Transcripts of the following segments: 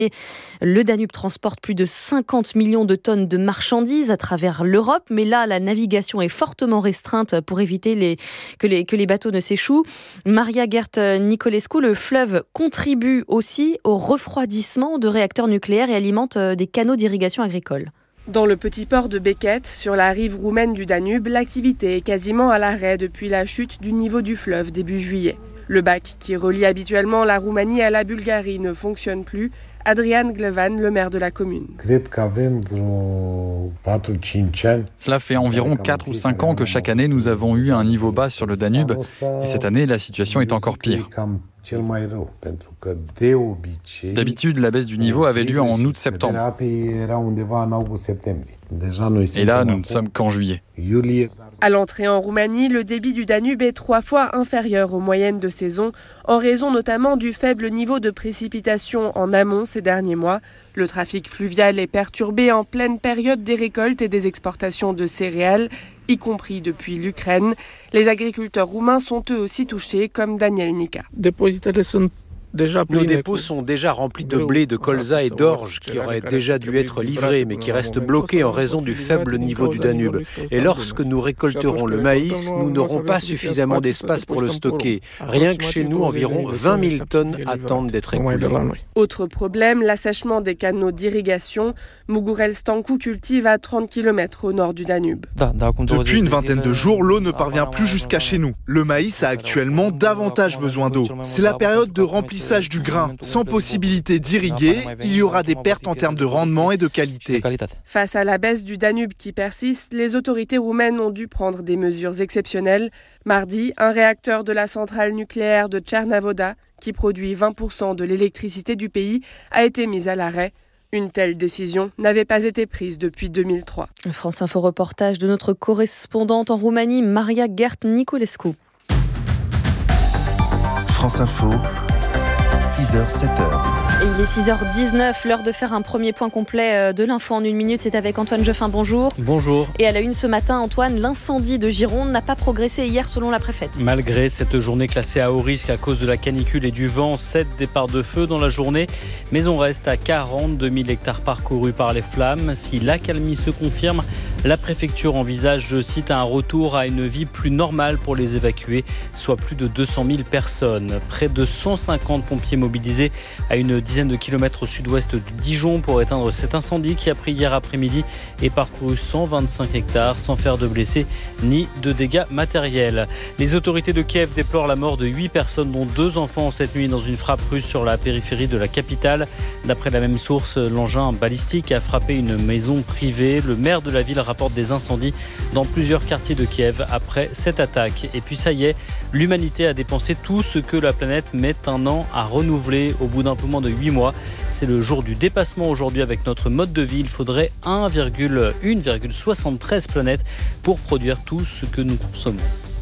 Le Danube transporte plus de 50 millions de tonnes de marchandises à travers l'Europe, mais là, la navigation est fortement restreinte pour éviter que les bateaux ne s'échouent. Maria Gert Nicolescu, le fleuve contribue aussi au refroidissement de réacteurs nucléaires et alimente des canaux d'irrigation agricole. Dans le petit port de Békét, sur la rive roumaine du Danube, l'activité est quasiment à l'arrêt depuis la chute du niveau du fleuve début juillet. Le bac qui relie habituellement la Roumanie à la Bulgarie ne fonctionne plus. Adrian Glevan, le maire de la commune. Cela fait environ 4 ou 5 ans que chaque année nous avons eu un niveau bas sur le Danube et cette année la situation est encore pire. D'habitude, la baisse du niveau avait lieu en août-septembre. Et là, nous ne sommes qu'en juillet. À l'entrée en Roumanie, le débit du Danube est 3 fois inférieur aux moyennes de saison, en raison notamment du faible niveau de précipitation en amont ces derniers mois. Le trafic fluvial est perturbé en pleine période des récoltes et des exportations de céréales, y compris depuis l'Ukraine. Les agriculteurs roumains sont eux aussi touchés, comme Daniel Nica. Nos dépôts sont déjà remplis de blé, de colza et d'orge qui auraient déjà dû être livrés mais qui restent bloqués en raison du faible niveau du Danube. Et lorsque nous récolterons le maïs, nous n'aurons pas suffisamment d'espace pour le stocker. Rien que chez nous, environ 20 000 tonnes attendent d'être écoulées. Autre problème, l'assèchement des canaux d'irrigation. Mugurel Stancu cultive à 30 km au nord du Danube. Depuis une vingtaine de jours, l'eau ne parvient plus jusqu'à chez nous. Le maïs a actuellement davantage besoin d'eau. C'est la période de remplissage du grain. Sans possibilité d'irriguer, il y aura des pertes en termes de rendement et de qualité. Face à la baisse du Danube qui persiste, les autorités roumaines ont dû prendre des mesures exceptionnelles. Mardi, un réacteur de la centrale nucléaire de Tchernavoda, qui produit 20% de l'électricité du pays, a été mis à l'arrêt. Une telle décision n'avait pas été prise depuis 2003. France Info reportage de notre correspondante en Roumanie, Maria Gert Nicolescu. France Info, 6h, 7h. Et il est 6h19, l'heure de faire un premier point complet de l'info en une minute. C'est avec Antoine Jeffin, bonjour. Bonjour. Et à la une ce matin, Antoine, l'incendie de Gironde n'a pas progressé hier selon la préfète. Malgré cette journée classée à haut risque à cause de la canicule et du vent, 7 départs de feu dans la journée. Mais on reste à 42 000 hectares parcourus par les flammes. Si l'accalmie se confirme, la préfecture envisage, je cite, un retour à une vie plus normale pour les évacués, soit plus de 200 000 personnes. Près de 150 pompiers mobilisés à une dizaine de kilomètres au sud-ouest de Dijon pour éteindre cet incendie qui a pris hier après-midi et parcouru 125 hectares sans faire de blessés ni de dégâts matériels. Les autorités de Kiev déplorent la mort de 8 personnes dont 2 enfants cette nuit dans une frappe russe sur la périphérie de la capitale. D'après la même source, l'engin balistique a frappé une maison privée. Le maire de la ville rapporte des incendies dans plusieurs quartiers de Kiev après cette attaque. Et puis ça y est, l'humanité a dépensé tout ce que la planète met un an à renouveler au bout d'un peu moins de 8 mois. C'est le jour du dépassement aujourd'hui avec notre mode de vie. Il faudrait 1,73 planètes pour produire tout ce que nous consommons.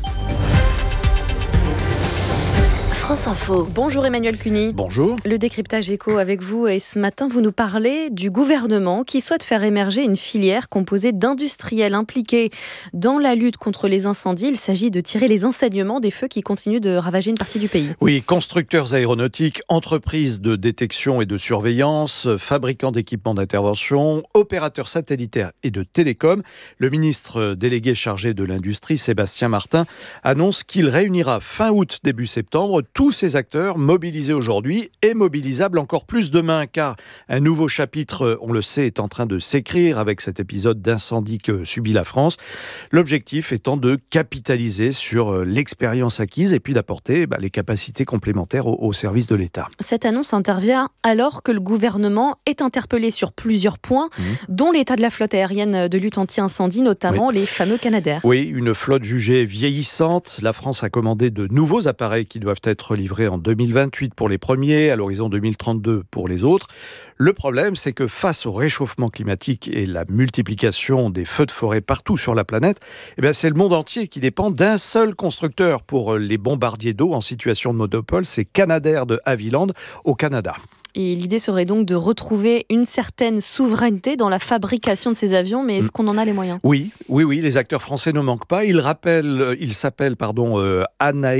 France Info. Bonjour Emmanuel Cuny. Bonjour. Le décryptage éco avec vous et ce matin vous nous parlez du gouvernement qui souhaite faire émerger une filière composée d'industriels impliqués dans la lutte contre les incendies. Il s'agit de tirer les enseignements des feux qui continuent de ravager une partie du pays. Oui, constructeurs aéronautiques, entreprises de détection et de surveillance, fabricants d'équipements d'intervention, opérateurs satellitaires et de télécom. Le ministre délégué chargé de l'industrie, Sébastien Martin, annonce qu'il réunira fin août, début septembre, tous ces acteurs mobilisés aujourd'hui et mobilisables encore plus demain, car un nouveau chapitre, on le sait, est en train de s'écrire avec cet épisode d'incendie que subit la France. L'objectif étant de capitaliser sur l'expérience acquise et puis d'apporter les capacités complémentaires au service de l'État. Cette annonce intervient alors que le gouvernement est interpellé sur plusieurs points, dont l'état de la flotte aérienne de lutte anti-incendie, notamment les fameux Canadair. Oui, une flotte jugée vieillissante. La France a commandé de nouveaux appareils qui doivent être livrés en 2028 pour les premiers, à l'horizon 2032 pour les autres. Le problème, c'est que face au réchauffement climatique et la multiplication des feux de forêt partout sur la planète, c'est le monde entier qui dépend d'un seul constructeur pour les bombardiers d'eau en situation de monopole, c'est Canadair de Havilland au Canada. Et l'idée serait donc de retrouver une certaine souveraineté dans la fabrication de ces avions, mais est-ce qu'on en a les moyens ? Oui, les acteurs français ne manquent pas. Ils s'appellent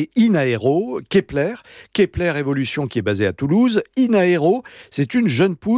Inaero, Kepler Evolution qui est basée à Toulouse. Inaero, c'est une jeune pousse